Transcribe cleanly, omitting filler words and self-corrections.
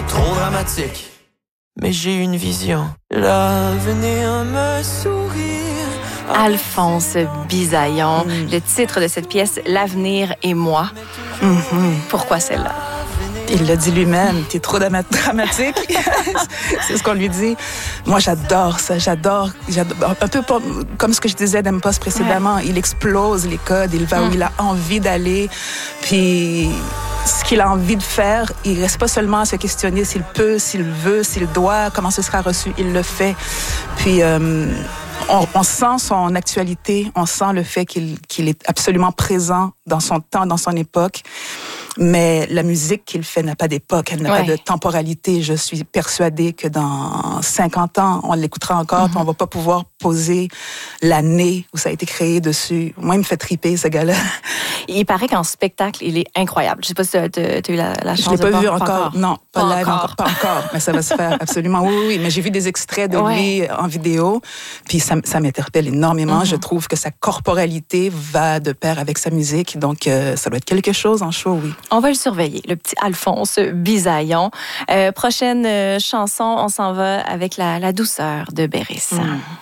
trop dramatique. Mais j'ai une vision, l'avenir me sourit. Alphonse Bisaillon, le titre de cette pièce, L'avenir et moi. Pourquoi celle-là? Il l'a dit lui-même, t'es trop dramatique. C'est ce qu'on lui dit. Moi, j'adore ça, j'adore. Un peu comme ce que je disais d'Empos précédemment. Ouais. Il explose les codes, il va où il a envie d'aller. Puis, ce qu'il a envie de faire, il reste pas seulement à se questionner s'il peut, s'il veut, s'il doit, comment ce sera reçu. Il le fait. Puis, on sent son actualité, on sent le fait qu'il est absolument présent dans son temps, dans son époque. Mais la musique qu'il fait n'a pas d'époque, elle n'a pas de temporalité. Je suis persuadée que dans 50 ans, on l'écoutera encore, puis on va pas pouvoir poser l'année où ça a été créé dessus. Moi, il me fait triper, ce gars-là. Il paraît qu'en spectacle, il est incroyable. Je sais pas si tu as eu la chance de voir. Je l'ai pas vu encore. Encore. Non, pas live encore. Pas encore. Mais ça va se faire, absolument. Oui. Mais j'ai vu des extraits de lui en vidéo, puis ça m'interpelle énormément. Je trouve que sa corporalité va de pair avec sa musique. Donc, ça doit être quelque chose en show, oui. On va le surveiller, le petit Alphonse Bisaillon. Prochaine chanson, on s'en va avec la douceur de Béris.